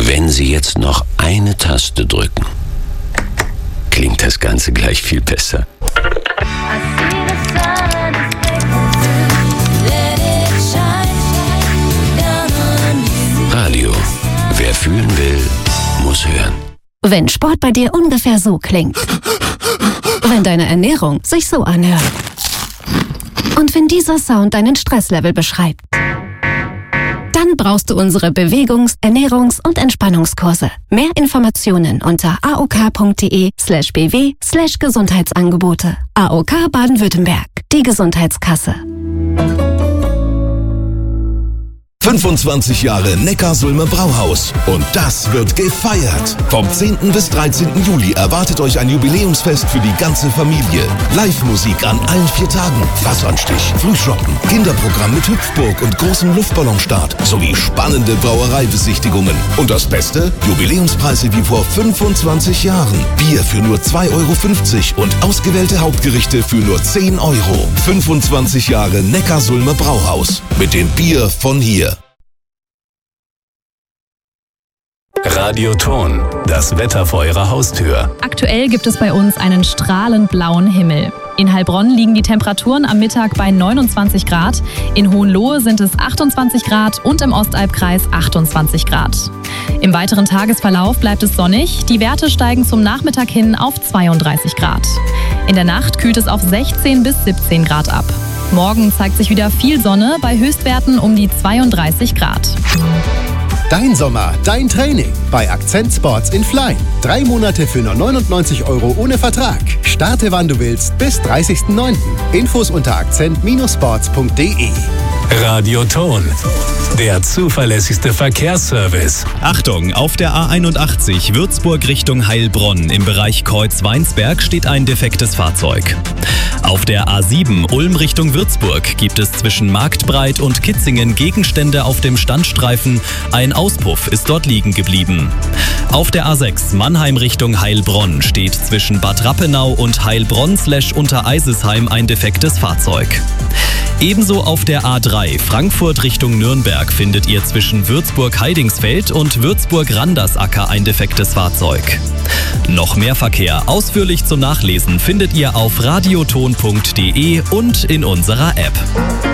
Wenn Sie jetzt noch eine Taste drücken, klingt das Ganze gleich viel besser. Radio. Wer fühlen will, muss hören. Wenn Sport bei dir ungefähr so klingt. Wenn deine Ernährung sich so anhört. Und wenn dieser Sound deinen Stresslevel beschreibt. Dann brauchst du unsere Bewegungs-, Ernährungs- und Entspannungskurse. Mehr Informationen unter aok.de/bw/Gesundheitsangebote. AOK Baden-Württemberg, die Gesundheitskasse. 25 Jahre Neckarsulmer Brauhaus. Und das wird gefeiert. Vom 10. bis 13. Juli erwartet euch ein Jubiläumsfest für die ganze Familie. Live-Musik an allen 4 Tagen. Wasseranstich, Frühschoppen, Kinderprogramm mit Hüpfburg und großem Luftballonstart sowie spannende Brauereibesichtigungen. Und das Beste? Jubiläumspreise wie vor 25 Jahren. Bier für nur 2,50 € und ausgewählte Hauptgerichte für nur 10 €. 25 Jahre Neckarsulmer Brauhaus. Mit dem Bier von hier. Radioton, das Wetter vor Ihrer Haustür. Aktuell gibt es bei uns einen strahlend blauen Himmel. In Heilbronn liegen die Temperaturen am Mittag bei 29 Grad, in Hohenlohe sind es 28 Grad und im Ostalbkreis 28 Grad. Im weiteren Tagesverlauf bleibt es sonnig, die Werte steigen zum Nachmittag hin auf 32 Grad. In der Nacht kühlt es auf 16 bis 17 Grad ab. Morgen zeigt sich wieder viel Sonne bei Höchstwerten um die 32 Grad. Dein Sommer, dein Training bei Akzent Sports in Flein. 3 Monate für nur 99 € ohne Vertrag. Starte wann du willst bis 30.09. Infos unter akzent-sports.de. Radioton, der zuverlässigste Verkehrsservice. Achtung, auf der A81 Würzburg Richtung Heilbronn im Bereich Kreuz-Weinsberg steht ein defektes Fahrzeug. Auf der A7 Ulm Richtung Würzburg gibt es zwischen Marktbreit und Kitzingen Gegenstände auf dem Standstreifen. Ein Auspuff ist dort liegen geblieben. Auf der A6 Mannheim Richtung Heilbronn steht zwischen Bad Rappenau und Heilbronn/Untereisesheim ein defektes Fahrzeug. Ebenso auf der A3 Frankfurt Richtung Nürnberg findet ihr zwischen Würzburg-Heidingsfeld und Würzburg-Randersacker ein defektes Fahrzeug. Noch mehr Verkehr ausführlich zum Nachlesen findet ihr auf radioton.de und in unserer App.